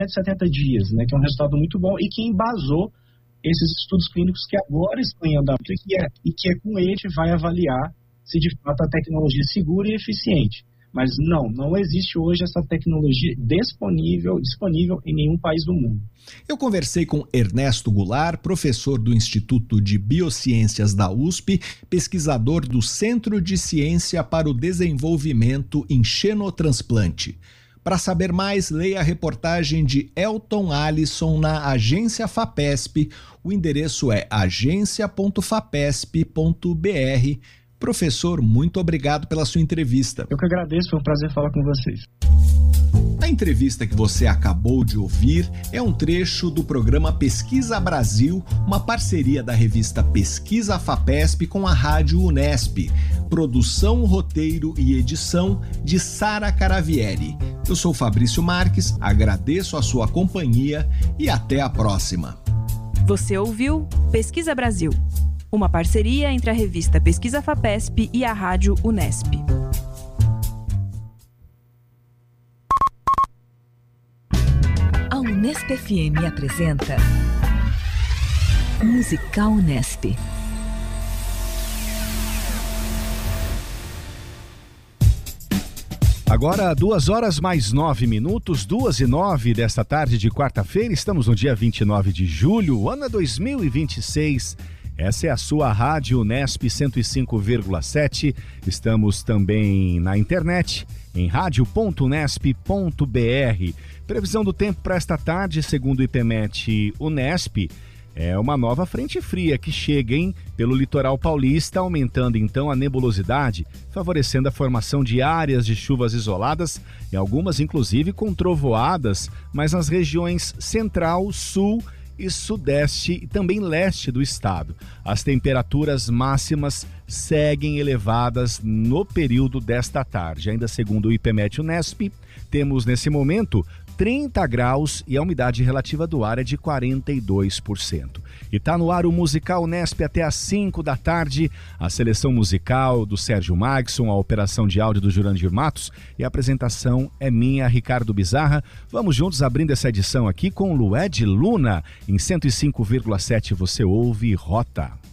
170 dias, né, que é um resultado muito bom e que embasou esses estudos clínicos que agora estão em andamento e que é com ele que vai avaliar se de fato a tecnologia é segura e eficiente. Mas não existe hoje essa tecnologia disponível em nenhum país do mundo. Eu conversei com Ernesto Goulart, professor do Instituto de Biociências da USP, pesquisador do Centro de Ciência para o Desenvolvimento em Xenotransplante. Para saber mais, leia a reportagem de Elton Alisson na Agência FAPESP. O endereço é agencia.fapesp.br. Professor, muito obrigado pela sua entrevista. Eu que agradeço, foi um prazer falar com vocês. A entrevista que você acabou de ouvir é um trecho do programa Pesquisa Brasil, uma parceria da revista Pesquisa FAPESP com a Rádio Unesp. Produção, roteiro e edição de Sara Caravieri. Eu sou Fabrício Marques, agradeço a sua companhia e até a próxima. Você ouviu Pesquisa Brasil, uma parceria entre a revista Pesquisa FAPESP e a Rádio Unesp. A Unesp FM apresenta Musical Unesp. Agora, 2h mais 9, 2h09 desta tarde de quarta-feira, estamos no dia 29 de julho, ano 2026. Essa é a sua Rádio Unesp 105,7. Estamos também na internet, em radio.unesp.br. Previsão do tempo para esta tarde, segundo o IPMET Unesp, é uma nova frente fria que chega, pelo litoral paulista, aumentando então a nebulosidade, favorecendo a formação de áreas de chuvas isoladas e algumas inclusive com trovoadas, mas nas regiões central, sul e sudeste e também leste do estado. As temperaturas máximas seguem elevadas no período desta tarde. Ainda segundo o IPMET Unesp, temos nesse momento 30 graus e a umidade relativa do ar é de 42%. E tá no ar o Musical Unesp até às 5 da tarde, a seleção musical do Sérgio Magson, a operação de áudio do Jurandir Matos e a apresentação é minha, Ricardo Bizarra. Vamos juntos abrindo essa edição aqui com Lued Luna. Em 105,7 você ouve Rota.